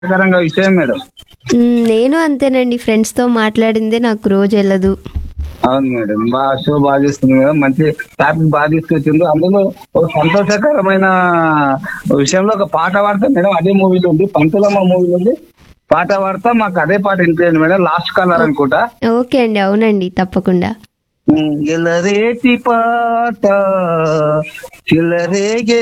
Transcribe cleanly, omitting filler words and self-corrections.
సంతోషకరంగా విషయం మేడం. నేను అంతేనండి. ఫ్రెండ్స్‌తో మాట్లాడిందే నాకు రోజు ఎళ్ళదు. అవును మేడం. షో బాగా చేస్తుంది మేడం. మంచి టాపిక్ బాగా తీసుకొచ్చిండ్రు. అందులో ఒక సంతోషకరమైన విషయంలో ఒక పాట పాడతా మేడం. అదే మూవీలో ఉంది. పంతులమ్మ మూవీలో ఉంది. పాట పాడతా మాకు అదే పాట వినిపియండి మేడం. లాస్ట్ కాలర్ ఓ అనుకుంటా. ఓకే అండి. అవునండి. తప్పకుండా. ఎల్లరేటి పాట చిల్లరేగే